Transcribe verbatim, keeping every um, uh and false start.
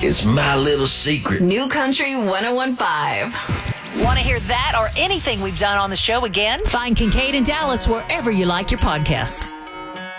It's my little secret. New Country one oh one point five. Want to hear that or anything we've done on the show again? Find Kincaid and Dallas wherever you like your podcasts.